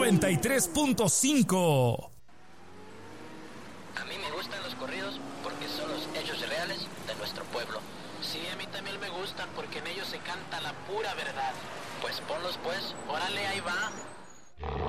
93.5. A mí me gustan los corridos porque son los hechos reales de nuestro pueblo. Sí, a mí también me gustan porque en ellos se canta la pura verdad. Pues ponlos pues, Órale, ahí va.